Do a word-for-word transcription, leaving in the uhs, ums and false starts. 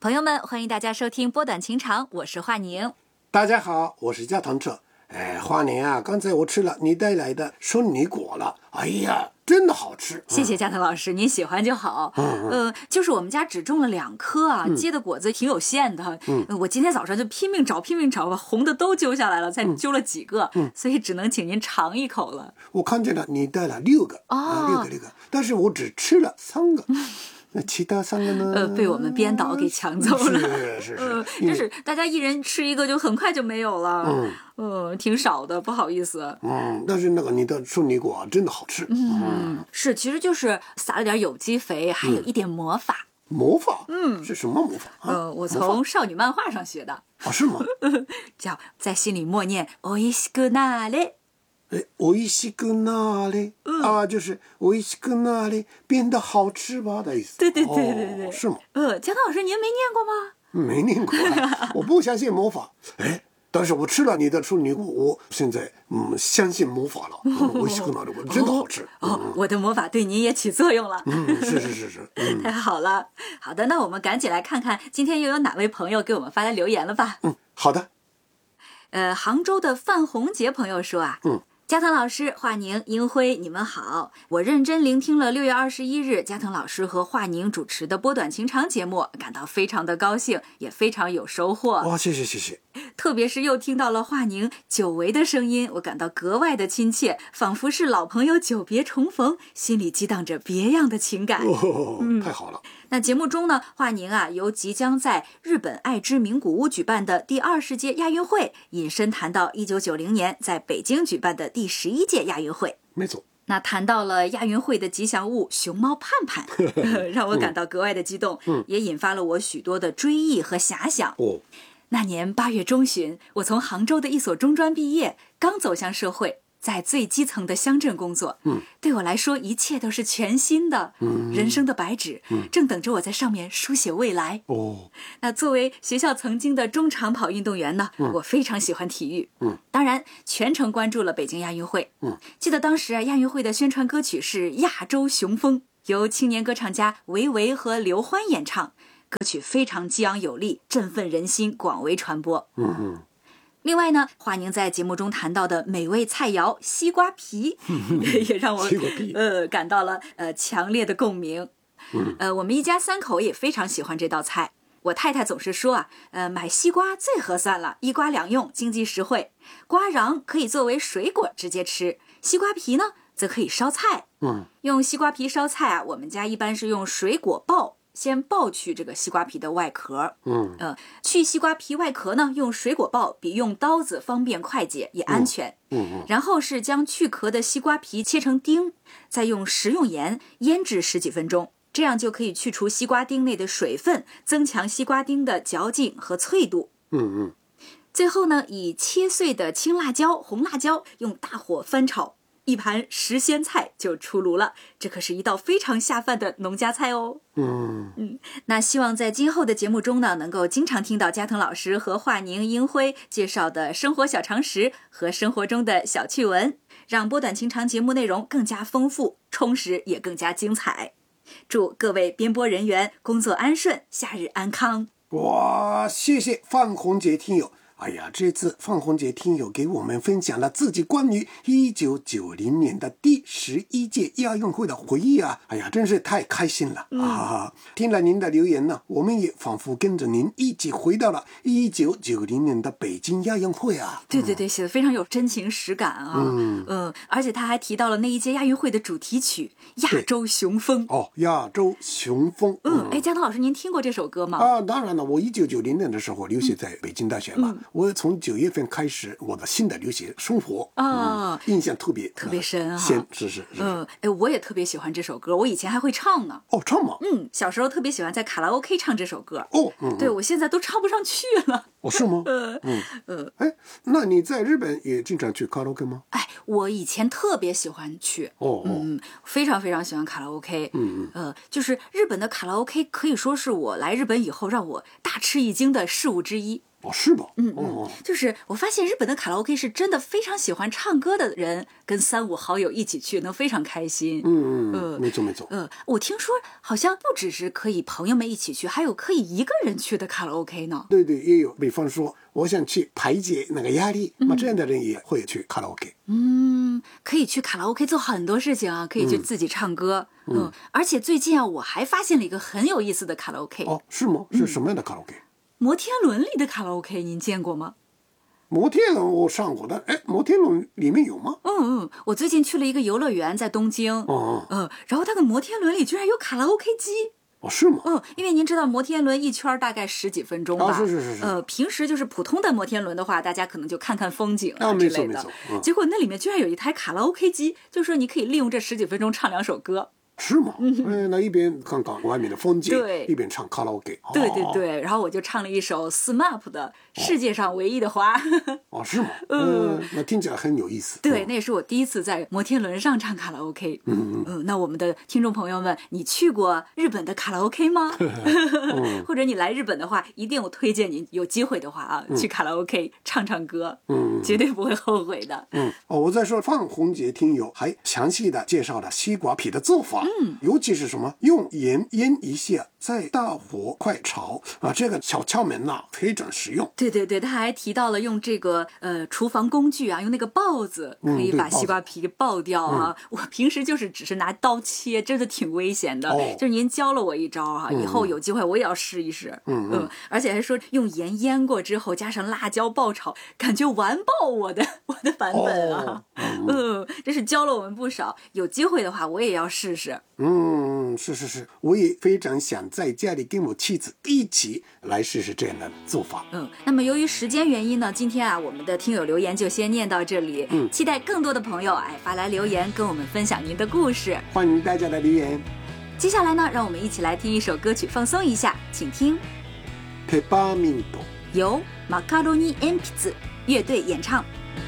朋友们，欢迎大家收听波短情长，我是华宁。 大家好，我是加藤彻。哎，华宁啊，刚才我吃了你带来的圣女果了，哎呀，真的好吃。 谢谢加藤老师，您喜欢就好。嗯呃，就是我们家只种了两颗啊，嗯、结的果子挺有限的。嗯，我今天早上就拼命找，拼命找，把红的都揪下来了，才揪了几个，嗯、所以只能请您尝一口了。 我看见了，你带了六个，哦，啊、六个六个，但是我只吃了三个。那其他三个呢？ 呃，被我们编导给抢走了。 是是是， 呃，就是大家一人吃一个，就很快就没有了。嗯，呃，挺少的，不好意思。 嗯，但是那个你的圣女果真的好吃。 嗯，嗯是，其实就是撒了点有机肥，还有一点魔法。 嗯、魔法？嗯，是什么魔法？啊、 呃，我从少女漫画上学的。 啊，是吗？ 叫在心里默念“おいしくなれ”。 哎，おいしくなれ、嗯、啊，就是おいしくなれ，变得好吃吧的意思。 对对对对对， 哦、是吗？ 呃，江涛老师，您没念过吗？ 没念过、啊，我不相信魔法。哎，但是我吃了你的圣女果，我现在嗯相信魔法了。おいしくなれ，我真的好吃。 哦，哦嗯、我的魔法对您也起作用了。 嗯，是是是是、嗯， 太好了。好的，那我们赶紧来看看今天又有哪位朋友给我们发来留言了吧？ 嗯，好的。 呃，杭州的范红杰朋友说啊，嗯。加藤老师、华宁、英辉，你们好！我认真聆听了六月二十一日加藤老师和华宁主持的波短情长节目，感到非常的高兴，也非常有收获。 哇、哦，谢谢谢谢！ 特别是又听到了华宁久违的声音，我感到格外的亲切，仿佛是老朋友久别重逢，心里激荡着别样的情感。 哦，嗯、太好了！ 那节目中呢，华宁啊，由即将在日本爱知名古屋举办的第二十届亚运会，引申谈到一九九零年在北京举办的第十一届亚运会。 没错。 那谈到了亚运会的吉祥物熊猫盼盼，让我感到格外的激动，嗯、也引发了我许多的追忆和遐想。哦，那年八月中旬，我从杭州的一所中专毕业，刚走向社会。在最基层的乡镇工作，嗯，对我来说一切都是全新的，嗯，人生的白纸，嗯，正等着我在上面书写未来。哦，那作为学校曾经的中长跑运动员呢，嗯、我非常喜欢体育，嗯，当然全程关注了北京亚运会，嗯，记得当时啊，亚运会的宣传歌曲是《亚洲雄风》，由青年歌唱家维维和刘欢演唱，歌曲非常激昂有力，振奋人心，广为传播。嗯嗯。另外呢，华宁在节目中谈到的美味菜肴西瓜皮，也让我呃感到了呃强烈的共鸣。嗯、呃，我们一家三口也非常喜欢这道菜。我太太总是说啊，呃，买西瓜最合算了，一瓜两用，经济实惠。瓜瓤可以作为水果直接吃，西瓜皮呢则可以烧菜。嗯，用西瓜皮烧菜啊，我们家一般是用水果刨。先刨去这个西瓜皮的外壳，嗯，呃，去西瓜皮外壳呢，用水果刨比用刀子方便快捷也安全，嗯嗯，然后是将去壳的西瓜皮切成丁，再用食用盐腌制十几分钟，这样就可以去除西瓜丁内的水分，增强西瓜丁的嚼劲和脆度，嗯嗯，最后呢，以切碎的青辣椒、红辣椒用大火翻炒。一盘时鲜菜就出炉了，这可是一道非常下饭的农家菜哦。嗯嗯，那希望在今后的节目中呢，能够经常听到加藤老师和华宁、英辉介绍的生活小常识和生活中的小趣闻，让波短情长节目内容更加丰富、充实，也更加精彩。祝各位编播人员工作安顺，夏日安康。 哇，谢谢范红杰听友。哎呀，这次范红杰听友给我们分享了自己关于一九九零年的第十一届亚运会的回忆啊！哎呀，真是太开心了、嗯、啊！听了您的留言呢，我们也仿佛跟着您一起回到了一九九零年的北京亚运会啊！ 对对对，写得非常有真情实感啊！嗯嗯，而且他还提到了那一届亚运会的主题曲《亚洲雄风》 哦，亚洲雄风。 嗯，哎，加藤老师，您听过这首歌吗？ 啊，当然了，我一九九零年的时候留学在北京大学嘛。嗯我从九月份开始我的新的留学生活啊、嗯，印象特别特别深啊， 先是是是， 嗯，哎，我也特别喜欢这首歌，我以前还会唱呢。 哦，唱吗？ 嗯，小时候特别喜欢在卡拉 OK 唱这首歌。 哦，嗯， 对，我现在都唱不上去了。 哦，是吗？嗯嗯，哎，那你在日本也经常去卡拉 OK 吗？ 哎，我以前特别喜欢去，哦，嗯，非常非常喜欢卡拉 OK。嗯嗯，呃，就是日本的卡拉 OK 可以说是我来日本以后让我大吃一惊的事物之一。 哦，是吗？ 嗯嗯、哦，就是我发现日本的卡拉 OK 是真的非常喜欢唱歌的人，跟三五好友一起去能非常开心。 嗯嗯，呃，没错没错。 呃，我听说好像不只是可以朋友们一起去，还有可以一个人去的卡拉 OK 呢。 对对，也有。比方说，我想去排解那个压力，那、嗯、这样的人也会去卡拉 OK。 嗯，可以去卡拉 OK 做很多事情啊，可以去自己唱歌。嗯，嗯而且最近啊，我还发现了一个很有意思的卡拉 OK。 哦，是吗？是什么样的卡拉 OK？、嗯摩天轮里的卡拉 OK 您见过吗？ 摩天轮我上过的，哎，摩天轮里面有吗？ 嗯嗯，我最近去了一个游乐园，在东京。 哦嗯，然后它的摩天轮里居然有卡拉 OK 机。 哦，是吗？ 嗯，因为您知道摩天轮一圈大概十几分钟吧。 啊，是是是是。 呃，平时就是普通的摩天轮的话，大家可能就看看风景啊之类的。 啊，没错没错。嗯、 结果那里面居然有一台卡拉 OK 机，就是说你可以利用这十几分钟唱两首歌。 是吗？嗯，那一边看看外面的风景，对，一边唱卡拉 OK。 对对对，然后我就唱了一首 S M A P 的《世界上唯一的花》。 哦，是吗？嗯，那听起来很有意思。 对，那也是我第一次在摩天轮上唱卡拉 OK。 嗯嗯嗯，那我们的听众朋友们，你去过日本的卡拉 OK 吗？或者你来日本的话，一定我推荐你有机会的话啊，去卡拉 OK 唱唱歌，嗯，绝对不会后悔的。 嗯，哦，我在说范洪杰听友还详细的介绍了西瓜皮的做法。嗯，尤其是什么用盐腌一下，再大火快炒啊，这个小窍门呐，非常实用。 对对对，他还提到了用这个呃厨房工具啊，用那个刨子可以把西瓜皮给刨掉啊。嗯、我平时就是只是拿刀切，真的挺危险的。哦、就是您教了我一招啊，以后有机会我也要试一试。嗯 嗯, 嗯，而且还说用盐腌过之后，加上辣椒爆炒，感觉完爆我的我的版本啊。哦、嗯, 嗯，真是教了我们不少。有机会的话，我也要试试。 嗯，是是是，我也非常想在家里跟我妻子一起来试试这样的做法。 嗯，那么由于时间原因呢，今天啊，我们的听友留言就先念到这里。嗯，期待更多的朋友哎发来留言，跟我们分享您的故事。 欢迎大家的留言。 接下来呢，让我们一起来听一首歌曲放松一下，请听。 ペパーミント由马卡罗尼鉛笔乐队演唱。